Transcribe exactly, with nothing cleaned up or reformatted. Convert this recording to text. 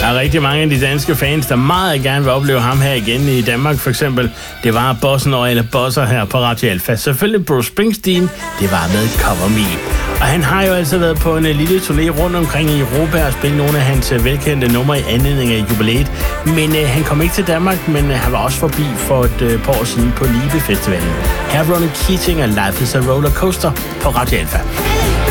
er rigtig mange af de danske fans, der meget gerne vil opleve ham her igen i Danmark, for eksempel. Det var Bossen og eller Bosser her på Radio Alfa. Selvfølgelig Bruce Springsteen, det var med Cover Me. Og han har jo altså været på en lille turné rundt omkring i Europa og spillet nogle af hans velkendte numre i anledning af jubilæet. Men øh, han kom ikke til Danmark, men øh, han var også forbi for et øh, par år siden på Libe Festivalen. Her er Ronan Keating og Life is a Roller Coaster på Radio Alfa.